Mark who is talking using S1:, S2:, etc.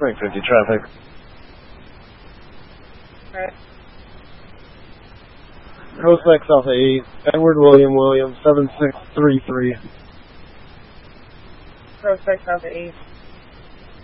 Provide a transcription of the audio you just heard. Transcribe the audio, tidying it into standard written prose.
S1: Rank 50 traffic.
S2: Alright.
S1: Prospect Alpha 8, Edward William, 7633.
S2: Prospect Alpha 8.